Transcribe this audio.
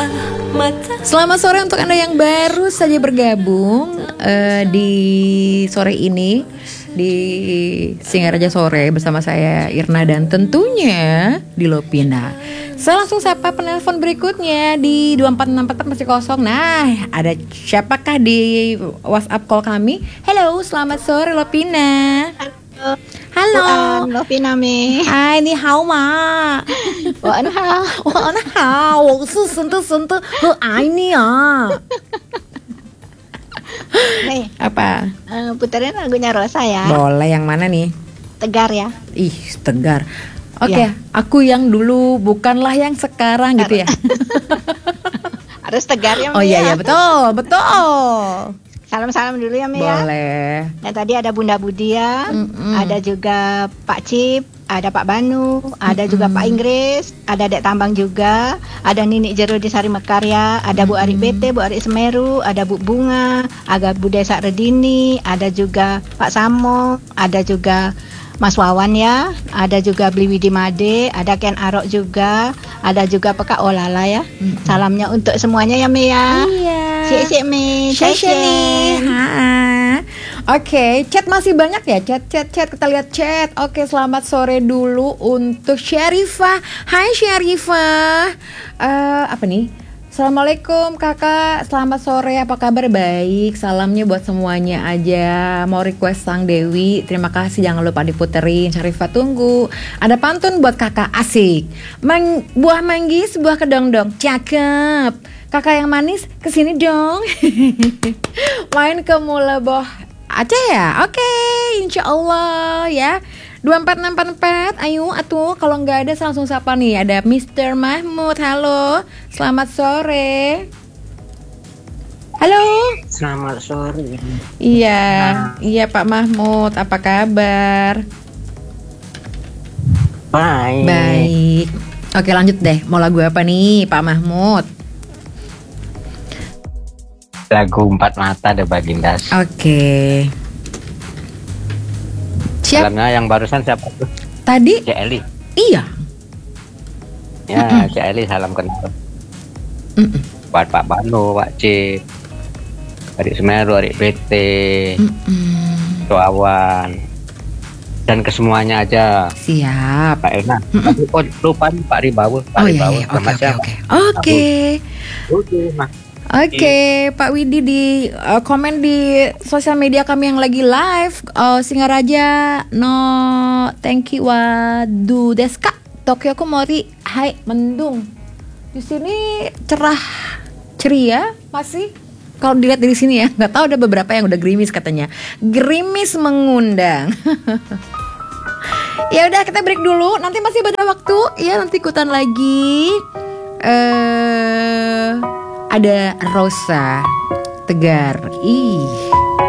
Selamat sore untuk Anda yang baru saja bergabung di sore ini di Singaraja Sore bersama saya Irna dan tentunya di Lopina. Saya langsung sapa penelpon berikutnya di 2464 masih kosong. Nah, ada siapakah di WhatsApp call kami? Hello, selamat sore Lopina. Halo, Lopina Mi. Hai, ni hao ma. 晚安好， 晚好，我是真的很爱你啊。 Nih, Apa? puterin lagunya Rosa ya. Boleh, yang mana nih? Tegar ya. Ih, tegar. Oke, Ya. aku yang dulu bukanlah yang sekarang gitu ya. Harus tegar ya Mi. Oh iya ya. ya, betul. Salam-salam dulu ya Mi ya. Boleh. Dan tadi ada Bunda Budia, ada juga Pak Cip, ada Pak Banu, ada juga Pak Inggris, ada Dek Tambang juga, ada Nini Jero di Sari Mekarya, ada Bu Arik BT, Bu Arik Semeru, ada Bu Bunga, ada Bu Desa Redini, ada juga Pak Samo, ada juga Mas Wawan ya, ada juga Bliwidi Made, ada Ken Arok juga, ada juga Peka Olala ya. Salamnya untuk semuanya ya Mi ya. Iya. Sik Mi, Sheshe nih. Oke, chat masih banyak ya. Chat. Kita lihat chat. Oke, selamat sore dulu untuk Syarifah. Hai Syarifah. Apa nih? Assalamualaikum kakak, selamat sore, apa kabar? Baik, salamnya buat semuanya aja. Mau request Sang Dewi, terima kasih, jangan lupa diputerin. Syarifah tunggu. Ada pantun buat kakak, asik. Buah manggis, buah kedong-dong, cakep. Kakak yang manis, kesini dong. Main ke Mula Boh Aceh ya? Oke, insya Allah ya. 24644, ayo atuh, kalau nggak ada langsung sapa nih. Ada Mr. Mahmud, halo, selamat sore. Halo. Selamat sore. Iya Pak Mahmud, apa kabar? Baik. Oke, lanjut deh. Mau lagu apa nih Pak Mahmud? Lagu Empat Mata ada Bagindas. Oke. Siap. Dalamnya yang barusan siapa tuh? Tadi? Cik Eli. Iya. Ya, Cik Eli salam kenal. Buat Pak Banu, Pak C, Adik Semeru, Adik BT, Tuawan, dan kesemuanya aja. Siap. Pak Elna. Tapi kok lupa nih Pak Ribawu. Pak Oh iya, Ribawu. oke. Oke, Pak Widi di komen di sosial media kami yang lagi live. Singaraja no thank you wadu deska. Tokyo ko mori hai mendung. Di sini cerah ceria masih. Kalau dilihat dari sini ya, nggak tahu ada beberapa yang udah gerimis katanya. Gerimis mengundang. Ya udah kita break dulu. Nanti masih ada waktu. Ya nanti ikutan lagi. Ada Rosa Tegar. Ih.